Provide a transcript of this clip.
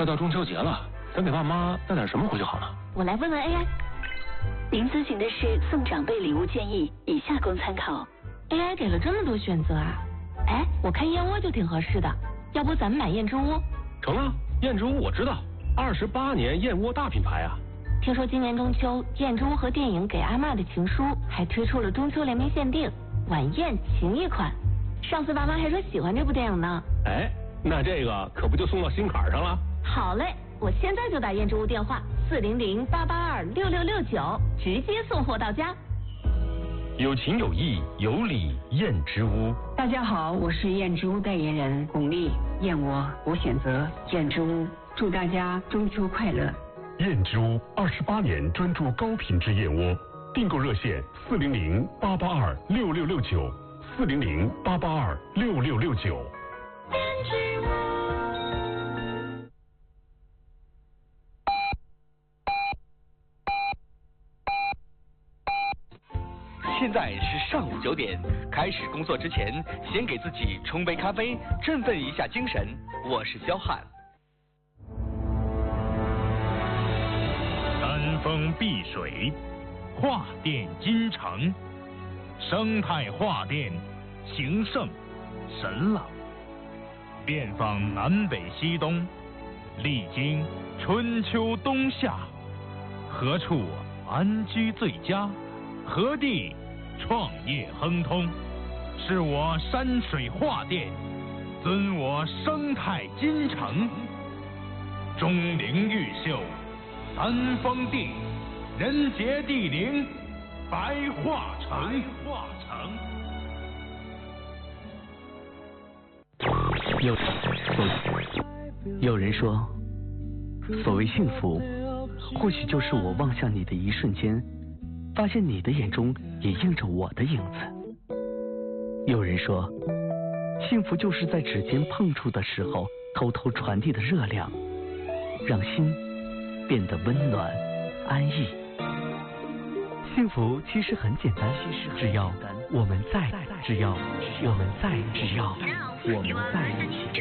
快到中秋节了，咱给爸妈带点什么回去好呢？ 我来问问 AI。您咨询的是送长辈礼物建议，以下供参考。AI 给了这么多选择啊！哎，我看燕窝就挺合适的，要不咱们买燕之屋？ 成啊，燕之屋我知道，28年燕窝大品牌啊。 听说今年中秋，燕之屋和电影《给阿嬷的情书》还推出了中秋联名限定晚宴情谊款。上次爸妈还说喜欢这部电影呢。 哎，那这个可不就送到心坎上了？ 好嘞，我现在就打燕之屋电话400-882-6669，直接送货到家。 有情有义有礼燕之屋。 大家好，我是燕之屋代言人巩俐，燕窝我选择燕之屋，祝大家中秋快乐。 燕之屋28年专注高品质燕窝，订购热线400-882-6669，400-882-6669。 现在是上午9点，开始工作之前，先给自己冲杯咖啡，振奋一下精神。我是肖汉。 山峰碧水，画电金城，生态画电，情圣神朗，遍访南北西东，历经春秋冬夏，何处安居最佳？何地创业亨通？是我山水画电，尊我生态金城。钟灵毓秀，三峰地，人杰地灵，白桦城。 有人说，所谓幸福，或许就是我望向你的一瞬间，发现你的眼中也映着我的影子。有人说，幸福就是在指尖碰触的时候，偷偷传递的热量，让心变得温暖安逸。幸福其实很简单，只要我们在，只要我们在，只要我们在一起。